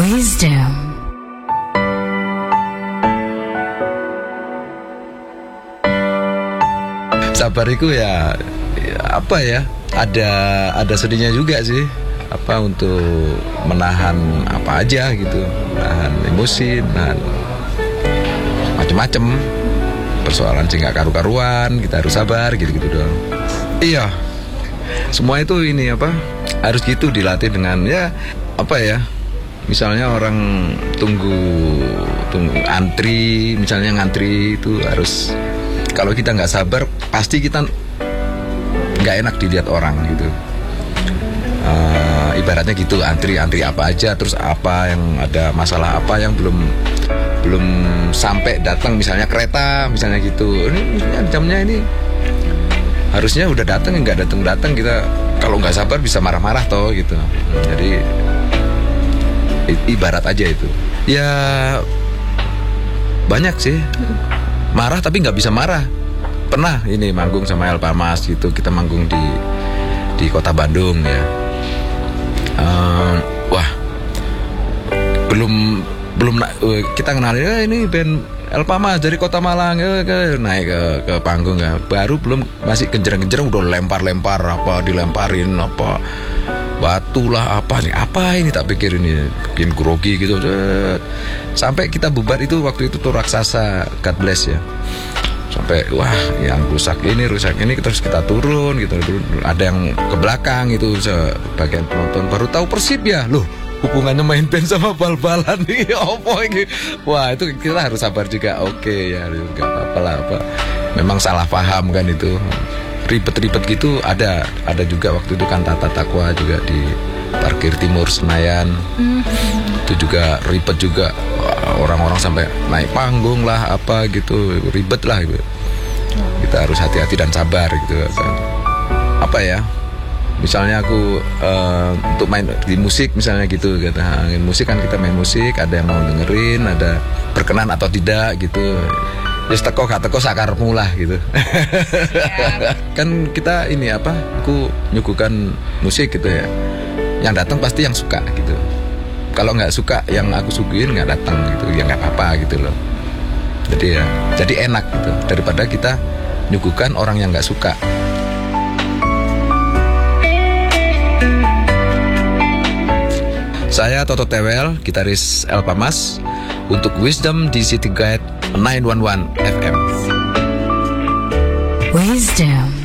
Wisdom. Sabar itu ya apa ya? Ada sedihnya juga sih. Apa untuk menahan apa aja gitu, menahan emosi, menahan macem-macem persoalan sih nggak karu-karuan, kita harus sabar gitu-gitu doang. Iya, semua itu ini apa harus gitu dilatih dengan ya apa ya, misalnya orang tunggu antri, misalnya ngantri itu harus, kalau kita nggak sabar pasti kita nggak enak dilihat orang gitu. Ibaratnya gitu, antri apa aja, terus apa yang ada masalah apa yang belum sampai datang, misalnya kereta misalnya gitu, ini jamnya ini harusnya udah datang, nggak datang kita kalau nggak sabar bisa marah-marah toh gitu. Jadi ibarat aja itu ya, banyak sih marah tapi nggak bisa marah. Pernah ini manggung sama El Palmas gitu, kita manggung di kota Bandung ya. Wah, belum kita kenalin ini band El Palmas dari Kota Malang, naik ke panggung ya. Baru belum, masih genjereng-genjereng udah lempar-lempar apa, dilemparin apa batu lah apa ini tak pikir ini bikin grogi gitu. Sampai kita bubar itu, waktu itu tuh Raksasa, God Bless ya. Sampai wah yang rusak ini terus kita turun gitu. Ada yang ke belakang itu sebagian penonton baru tahu Persib ya, loh hubungannya main band sama bal-balan nih apa ini. Wah itu kita harus sabar juga. Oke ya, nggak apa-apa lah, apa memang salah paham kan itu, ribet-ribet gitu. Ada juga waktu itu kan Tata Takwa juga di parkir timur Senayan. Itu juga ribet juga. Orang-orang sampai naik panggung lah apa gitu, ribet lah gitu. Kita harus hati-hati dan sabar gitu. Apa ya, misalnya aku untuk main di musik misalnya gitu, kata musik kan kita main musik, ada yang mau dengerin, ada berkenan atau tidak gitu. Just teko gak teko sakarmu lah gitu. Kan kita ini apa, aku nyuguhkan musik gitu ya, yang datang pasti yang suka gitu. Kalau nggak suka yang aku suguhin nggak datang gitu, ya nggak apa-apa gitu loh. Jadi enak gitu, daripada kita nyuguhkan orang yang nggak suka. Saya Toto Tewel, gitaris El Palmas, untuk Wisdom di City Guide 911 FM. Wisdom.